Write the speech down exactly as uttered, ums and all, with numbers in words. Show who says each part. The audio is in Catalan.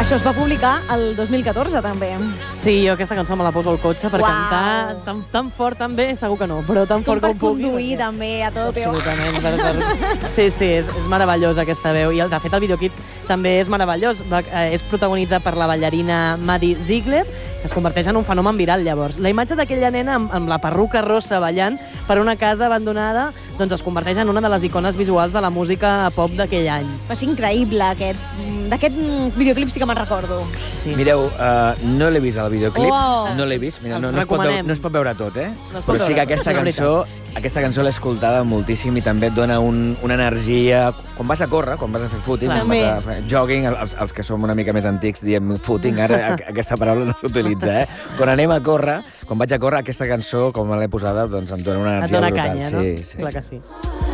Speaker 1: Això es va publicar el dos mil catorze, també.
Speaker 2: Sí, jo aquesta cançó me la poso al cotxe per
Speaker 1: Uau.
Speaker 2: cantar tan, tan fort, tan bé, segur que no, però tan
Speaker 1: És com
Speaker 2: fort
Speaker 1: per
Speaker 2: com pugui.
Speaker 1: conduir,
Speaker 2: perquè-
Speaker 1: també, a tot.
Speaker 2: Absolutament. Per, per... Sí, sí, és, és meravellosa aquesta veu. I, el, de fet, el videoclip també és meravellós. Va, eh, és protagonitzat per la ballarina Maddie Ziegler, que es converteix en un fenomen viral, llavors. La imatge d'aquella nena amb, amb la perruca rossa ballant per una casa abandonada doncs es converteix en una de les icones visuals de la música pop d'aquell any.
Speaker 1: Va ser increïble, aquest. D'aquest videoclip sí que me'n recordo.
Speaker 2: Sí.
Speaker 3: Mireu, uh, no l'he vist al videoclip,
Speaker 1: Oh.
Speaker 3: no l'he vist, mira,
Speaker 2: El
Speaker 3: no, no, es pot veure,
Speaker 2: recomanem.
Speaker 3: no es pot veure tot, eh?
Speaker 2: No es pot
Speaker 3: Però sí
Speaker 2: veure
Speaker 3: que
Speaker 2: tot,
Speaker 3: aquesta
Speaker 2: és
Speaker 3: cançó, aquesta cançó l'he escoltada moltíssim i també et dona un, una energia... Quan vas a córrer, quan vas a fer footing,
Speaker 2: Clar,
Speaker 3: quan vas a fer jogging, els, els que som una mica més antics diem footing, ara a- aquesta paraula no s'utilitza, eh? Quan anem a córrer, quan vaig a córrer, aquesta cançó, com l'he posada, doncs em dona una
Speaker 2: Et
Speaker 3: energia
Speaker 2: dona
Speaker 3: brutal.
Speaker 2: canya, no?
Speaker 3: Sí, sí,
Speaker 2: Clar
Speaker 3: sí.
Speaker 2: que sí.